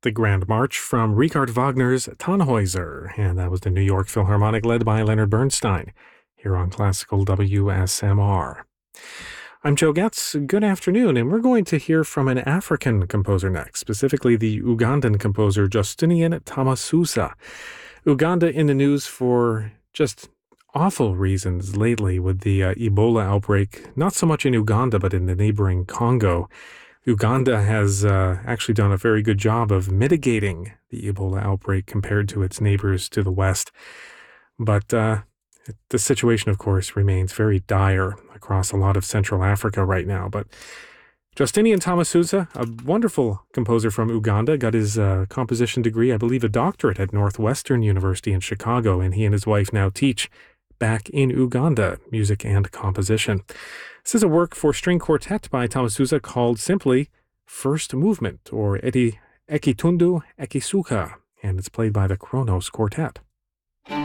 the Grand March from Richard Wagner's Tannhäuser, and that was the New York Philharmonic led by Leonard Bernstein, here on Classical WSMR. I'm Joe Getz. Good afternoon, and we're going to hear from an African composer next, specifically the Ugandan composer Justinian Tamasusa. Uganda in the news for just awful reasons lately with the Ebola outbreak, not so much in Uganda, but in the neighboring Congo. Uganda has actually done a very good job of mitigating the Ebola outbreak compared to its neighbors to the west. But the situation, of course, remains very dire across a lot of Central Africa right now. But Justinian Tamasusa, a wonderful composer from Uganda, got his composition degree, I believe a doctorate at Northwestern University in Chicago, and he and his wife now teach back in Uganda, music and composition. This is a work for string quartet by Tamasusa called simply First Movement, or Ekitundu Ekisuka, and it's played by the Kronos Quartet.